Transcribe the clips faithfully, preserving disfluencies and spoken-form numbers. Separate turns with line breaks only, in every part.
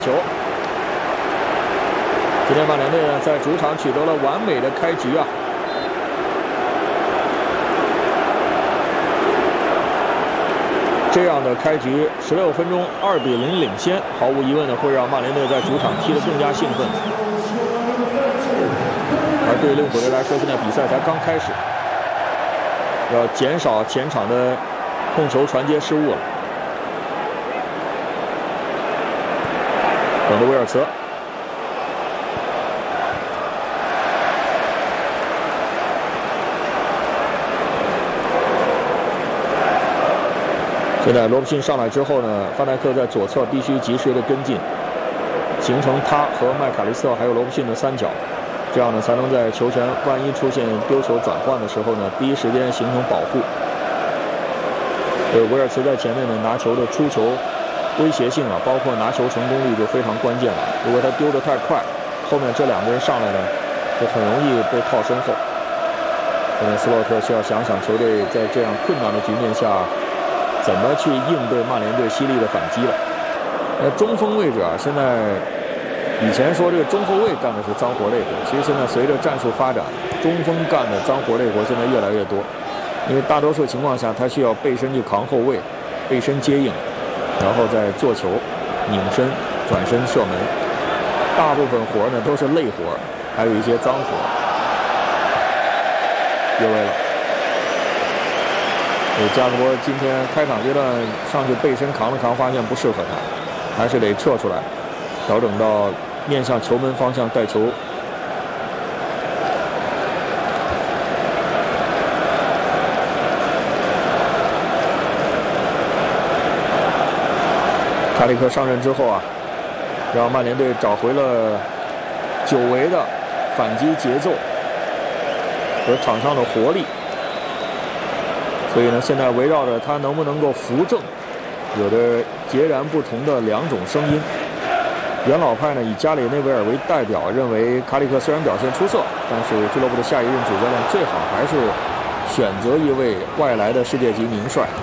球。今天曼联队呢在主场取得了完美的开局啊。 这样的开局，十六分钟二比零领先，毫无疑问的会让曼联队在主场踢得更加兴奋。而对利物浦队来说，现在比赛才刚开始，要减少前场的控球传接失误了。等着威尔茨。 现在罗伯逊上来之后呢，范戴克在左侧必须及时的跟进，形成他和麦卡利斯特还有罗伯逊的三角，这样呢才能在球权万一出现丢球转换的时候呢，第一时间形成保护。呃，维尔茨在前面呢拿球的出球威胁性啊，包括拿球成功率就非常关键了。如果他丢得太快，后面这两个人上来呢，就很容易被套身后。现在斯洛特需要想想球队在这样困难的局面下。 怎么去应对曼联队犀利的反击了？那中锋位置啊，现在以前说这个中后卫干的是脏活累活，其实现在随着战术发展，中锋干的脏活累活现在越来越多。因为大多数情况下，他需要背身去扛后卫，背身接应，然后再做球、拧身、转身射门。大部分活呢都是累活，还有一些脏活。越位了。 加克波今天开场阶段上去背身扛了扛，发现不适合他，还是得撤出来，调整到面向球门方向带球。卡里克上任之后啊，让曼联队找回了久违的反击节奏和场上的活力。 所以呢，现在围绕着他能不能够扶正，有着截然不同的两种声音。元老派呢以加里内维尔为代表，认为卡里克虽然表现出色，但是俱乐部的下一任主教练最好还是选择一位外来的世界级名帅。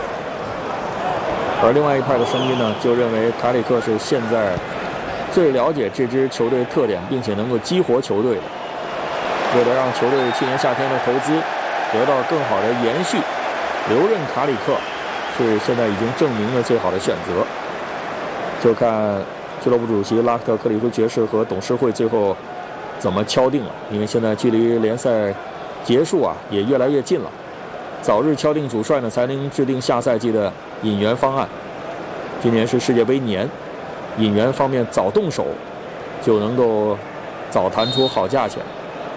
而另外一派的声音呢，就认为卡里克是现在最了解这支球队特点，并且能够激活球队的。为了让球队去年夏天的投资得到更好的延续。 留任卡里克是现在已经证明了最好的选择，就看俱乐部主席拉克特克里夫爵士和董事会最后怎么敲定了。因为现在距离联赛结束啊也越来越近了，早日敲定主帅呢，才能制定下赛季的引援方案。今年是世界杯年，引援方面早动手，就能够早谈出好价钱。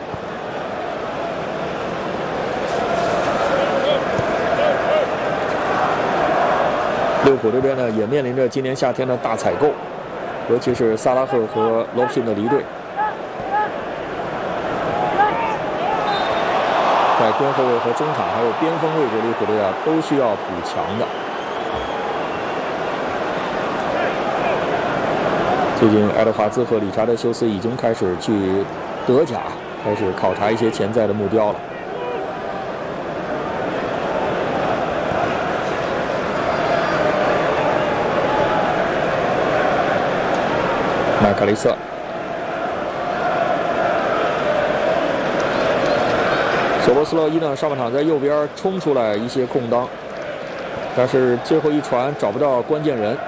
利物浦这边呢，也面临着今年夏天的大采购，尤其是萨拉赫和罗伯逊的离队，在边后卫和中场还有边锋位置，利物浦队啊都需要补强的。最近，爱德华兹和理查德休斯已经开始去德甲，开始考察一些潜在的目标了。 麦卡利斯特，索博斯洛伊呢？上半场在右边冲出来一些空当，但是最后一传找不到关键人。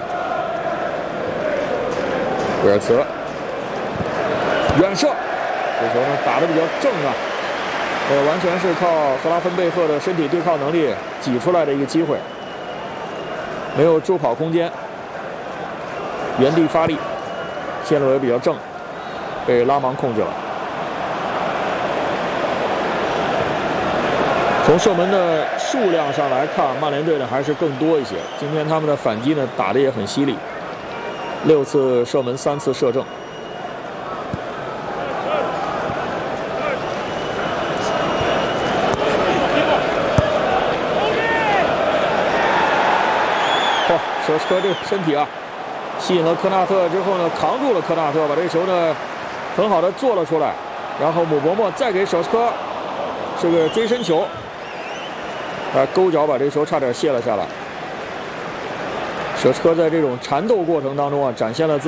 威尔茨远射，这球呢打得比较正啊，呃，完全是靠赫拉芬贝赫的身体对抗能力挤出来的一个机会，没有助跑空间，原地发力。 线路也比较正，被拉芒控制了。从射门的数量上来看，曼联队呢还是更多一些。今天他们的反击呢打得也很犀利，六次射门，三次射正。嚯、哦，舍斯科这个身体啊！ 吸引了科纳特之后呢，扛住了科纳特，把这个球呢很好的做了出来，然后姆伯默再给舍斯科是个追身球，啊，勾脚把这个球差点卸了下来。舍斯科在这种缠斗过程当中啊，展现了自己。